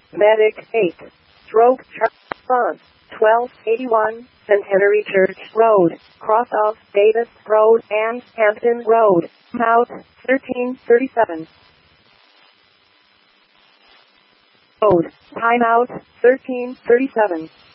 Medic 8. Stroke Response 1281 Centenary Church Road, cross of Davis Road and Hampton Road, Mouth 1337. Code, timeout 1337.